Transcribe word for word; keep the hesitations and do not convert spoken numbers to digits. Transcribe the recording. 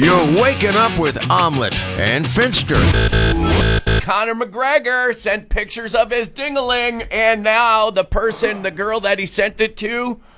You're waking up with Omelet and Finster. Conor McGregor sent pictures of his ding-a-ling, and now the person, the girl that he sent it to,